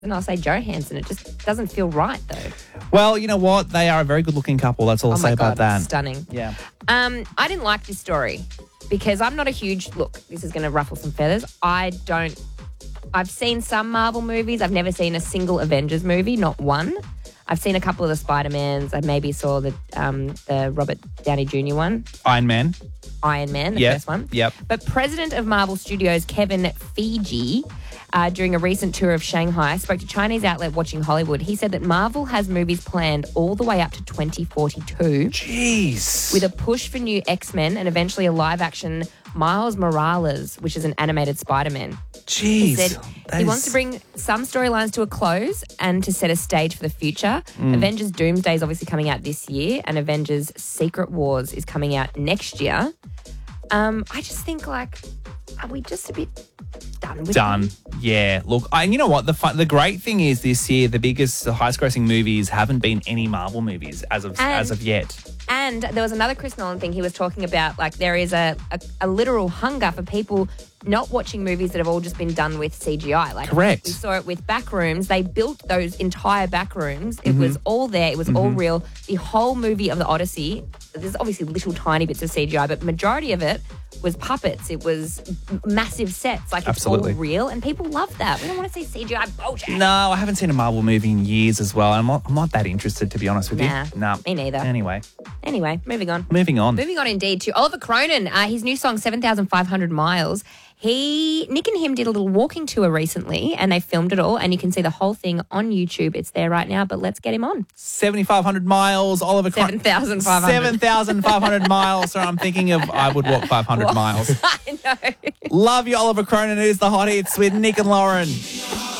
and I'll say Johansson. It just doesn't feel right, though. Well, you know what? They are a very good-looking couple. That's all I'll say about that. Stunning. Yeah. I didn't like this story because I'm not a huge... Look, this is going to ruffle some feathers. I've seen some Marvel movies. I've never seen a single Avengers movie, not one. I've seen a couple of the Spider-Mans. I maybe saw the Robert Downey Jr. one. Iron Man, the first one. Yep. But president of Marvel Studios, Kevin Feige, during a recent tour of Shanghai, spoke to Chinese outlet Watching Hollywood. He said that Marvel has movies planned all the way up to 2042. Jeez. With a push for new X-Men and eventually a live-action Miles Morales, which is an animated Spider-Man. Jeez. He said he wants to bring some storylines to a close and to set a stage for the future. Avengers Doomsday is obviously coming out this year, and Avengers Secret Wars is coming out next year. I just think, are we just a bit done with it? Yeah. Look, you know what? The great thing is this year, the highest grossing movies haven't been any Marvel movies as of yet. And there was another Chris Nolan thing he was talking about, there is a literal hunger for people not watching movies that have all just been done with CGI. Correct. We saw it with Backrooms. They built those entire Backrooms. It was all there. It was all real. The whole movie of the Odyssey, there's obviously little tiny bits of CGI, but majority of it was puppets. It was massive sets. It's all real, and people love that. We don't want to see CGI bullshit. No, I haven't seen a Marvel movie in years as well. I'm not that interested, to be honest with you. Nah, me neither. Anyway, moving on. Moving on indeed to Oliver Cronin. His new song, 7,500 Miles. Nick and him did a little walking tour recently, and they filmed it all, and you can see the whole thing on YouTube. It's there right now, but let's get him on. 7,500 miles, Oliver Cronin. 7,500. 7,500 miles. So I'm thinking of I would walk 500 miles. I know. Love you, Oliver Cronin. Who's the hot hits with Nick and Lauren.